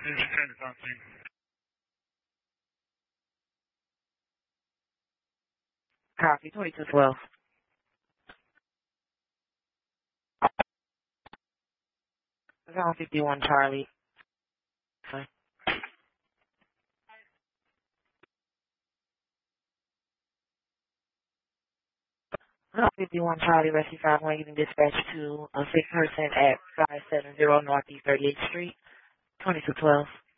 This is Lieutenant Thompson. Copy, 2212. Zone 51 Charlie. Sorry. Zone 51 Charlie, Rescue 51, you can dispatch to a sick person at 570 Northeast 38th Street, 2212.